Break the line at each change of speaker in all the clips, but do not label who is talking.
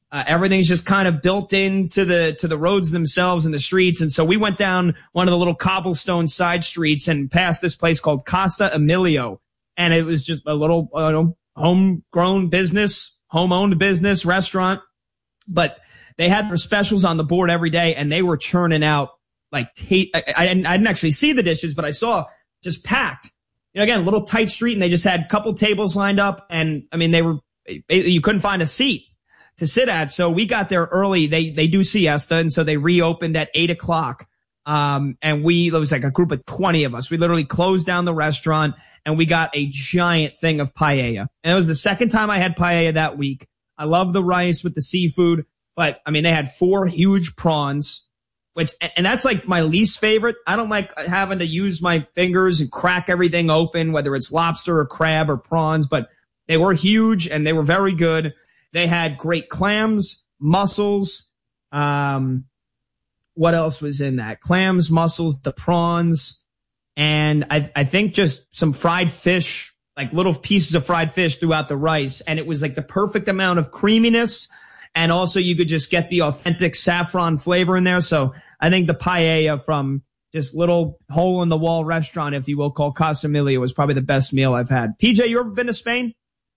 Everything's just kind of built into the roads themselves and the streets. And so we went down one of the little cobblestone side streets and passed this place called Casa Emilio. And it was just a little, homegrown business, home-owned business, restaurant. But they had their specials on the board every day, and they were churning out like I didn't actually see the dishes, but I saw just packed. Again, a little tight street, and they just had a couple tables lined up, and I mean you couldn't find a seat to sit at. So we got there early. They do siesta, and so they reopened at 8:00. And it was like a group of 20 of us. We literally closed down the restaurant, and we got a giant thing of paella. And it was the second time I had paella that week. I love the rice with the seafood, but I mean, they had 4 huge prawns, and that's like my least favorite. I don't like having to use my fingers and crack everything open, whether it's lobster or crab or prawns, but they were huge and they were very good. They had great clams, mussels. What else was in that? Clams, mussels, the prawns, and I think just some fried fish, like little pieces of fried fish throughout the rice. And it was like the perfect amount of creaminess. And also you could just get the authentic saffron flavor in there. So I think the paella from just little hole in the wall restaurant, if you will, called Casa Emilia was probably the best meal I've had. PJ, you ever been to Spain?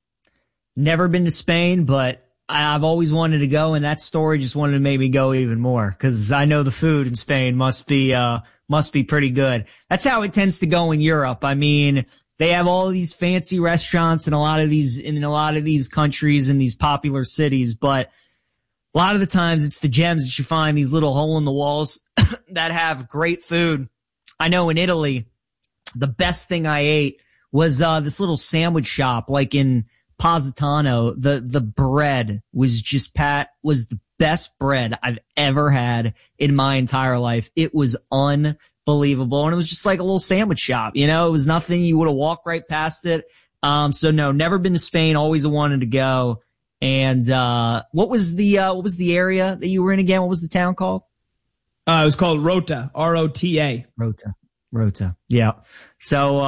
Never been to Spain, but I've always wanted to go, and that story just wanted to make me go even more, because I know the food in Spain must be pretty good. That's how it tends to go in Europe. I mean, they have all these fancy restaurants in a lot of these countries and these popular cities, but a lot of the times it's the gems that you find, these little hole in the walls that have great food. I know in Italy, the best thing I ate was this little sandwich shop, like in Positano. The bread was was the best bread I've ever had in my entire life. It was unbelievable. And it was just like a little sandwich shop. It was nothing. You would have walked right past it. So no, never been to Spain. Always wanted to go. And, what was the area that you were in again? What was the town called?
It was called Rota, R-O-T-A.
Rota. Yeah. So,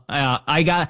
I'd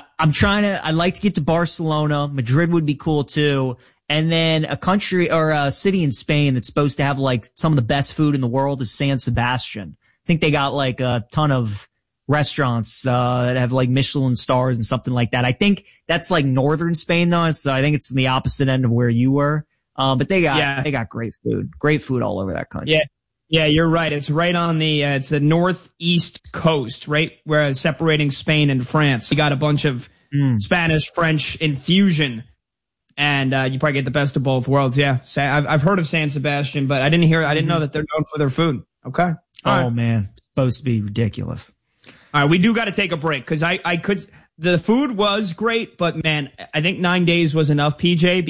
like to get to Barcelona. Madrid would be cool too. And then a country or a city in Spain that's supposed to have like some of the best food in the world is San Sebastian. I think they got like a ton of restaurants that have like Michelin stars and something like that. I think that's like northern Spain though, so I think it's in the opposite end of where you were. But they got great food all over that country.
Yeah, you're right. It's right on it's the northeast coast, right where it's separating Spain and France. You got a bunch of Spanish, French infusion, and you probably get the best of both worlds. Yeah, I've heard of San Sebastian, but I didn't know that they're known for their food. Okay.
Man, it's supposed to be ridiculous.
All right, we do got to take a break because the food was great, but man, I think 9 days was enough, PJ,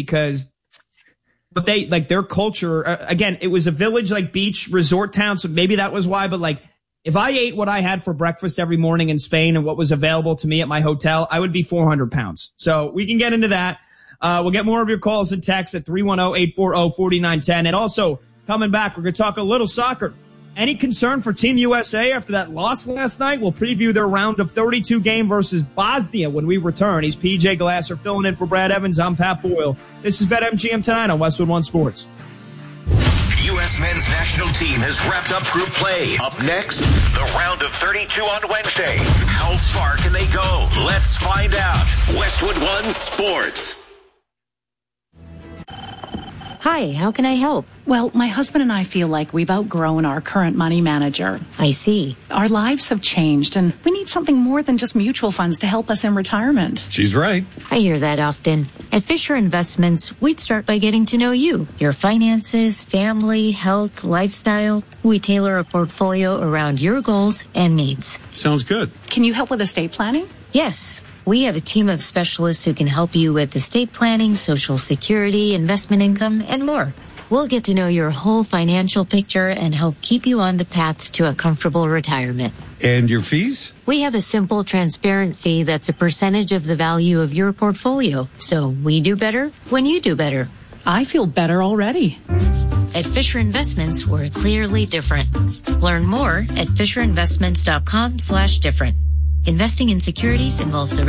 but they, like their culture, again, it was a village, like beach resort town. So maybe that was why, but like if I ate what I had for breakfast every morning in Spain and what was available to me at my hotel, I would be 400 pounds. So we can get into that. We'll get more of your calls and texts at 310-840-4910. And also coming back, we're going to talk a little soccer. Any concern for Team USA after that loss last night? We'll preview their round of 32 game versus Bosnia when we return. He's PJ Glasser filling in for Brad Evans. I'm Pat Boyle. This is BetMGM tonight on Westwood One Sports.
U.S. men's national team has wrapped up group play. Up next, the round of 32 on Wednesday. How far can they go? Let's find out. Westwood One Sports.
Hi, how can I help?
Well, my husband and I feel like we've outgrown our current money manager.
I see.
Our lives have changed, and we need something more than just mutual funds to help us in retirement.
She's right.
I hear that often. At Fisher Investments, we'd start by getting to know you, your finances, family, health, lifestyle. We tailor a portfolio around your goals and needs.
Sounds good.
Can you help with estate planning?
Yes. We have a team of specialists who can help you with estate planning, Social Security, investment income, and more. We'll get to know your whole financial picture and help keep you on the path to a comfortable retirement.
And your fees?
We have a simple, transparent fee that's a percentage of the value of your portfolio. So we do better when you do better.
I feel better already.
At Fisher Investments, we're clearly different. Learn more at FisherInvestments.com/different. Investing in securities involves a